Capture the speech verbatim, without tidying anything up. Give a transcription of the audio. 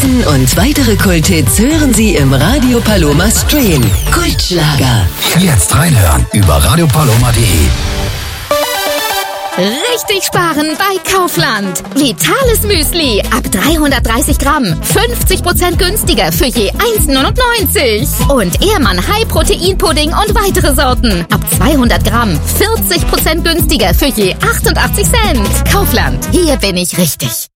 Diesen und weitere Kulthits hören Sie im Radio Paloma Stream. Kultschlager. Jetzt reinhören über radio paloma punkt de. Richtig sparen bei Kaufland. Vitales Müsli ab dreihundertdreißig Gramm. fünfzig Prozent günstiger für je eins neunundneunzig. Und Ehrmann High Protein Pudding und weitere Sorten. Ab zweihundert Gramm. vierzig Prozent günstiger für je achtundachtzig Cent. Kaufland. Hier bin ich richtig.